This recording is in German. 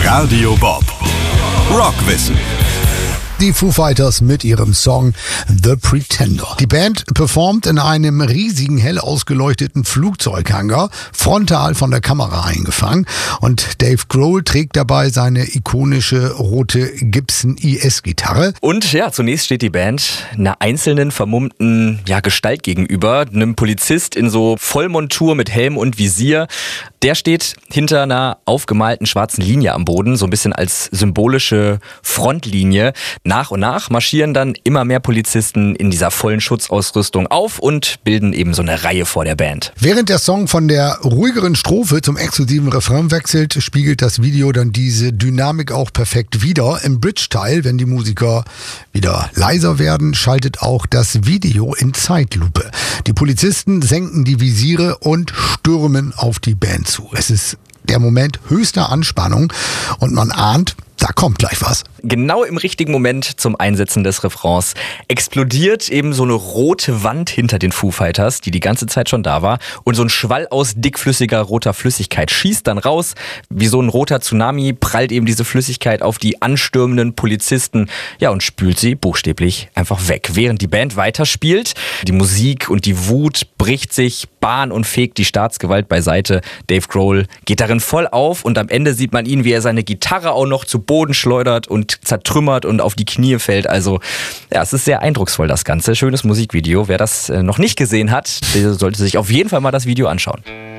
Radio Bob. Rockwissen. Die Foo Fighters mit ihrem Song The Pretender. Die Band performt in einem riesigen, hell ausgeleuchteten Flugzeughangar, frontal von der Kamera eingefangen. Und Dave Grohl trägt dabei seine ikonische rote Gibson ES-Gitarre. Und ja, zunächst steht die Band einer einzelnen vermummten Gestalt gegenüber, einem Polizist in so Vollmontur mit Helm und Visier. Der steht hinter einer aufgemalten schwarzen Linie am Boden, so ein bisschen als symbolische Frontlinie. Nach und nach marschieren dann immer mehr Polizisten in dieser vollen Schutzausrüstung auf und bilden eben so eine Reihe vor der Band. Während der Song von der ruhigeren Strophe zum exklusiven Refrain wechselt, spiegelt das Video dann diese Dynamik auch perfekt wider. Im Bridge-Teil, wenn die Musiker wieder leiser werden, schaltet auch das Video in Zeitlupe. Die Polizisten senken die Visiere und stürmen auf die Band zu. Es ist der Moment höchster Anspannung und man ahnt, da kommt gleich was. Genau im richtigen Moment zum Einsetzen des Refrains explodiert eben so eine rote Wand hinter den Foo Fighters, die ganze Zeit schon da war. Und so ein Schwall aus dickflüssiger roter Flüssigkeit schießt dann raus. Wie so ein roter Tsunami prallt eben diese Flüssigkeit auf die anstürmenden Polizisten, und spült sie buchstäblich einfach weg. Während die Band weiterspielt, die Musik und die Wut bricht sich Bahn und fegt die Staatsgewalt beiseite. Dave Grohl geht darin voll auf und am Ende sieht man ihn, wie er seine Gitarre auch noch zu Boden schleudert und zertrümmert und auf die Knie fällt. Also es ist sehr eindrucksvoll, das Ganze. Schönes Musikvideo. Wer das noch nicht gesehen hat, der sollte sich auf jeden Fall mal das Video anschauen.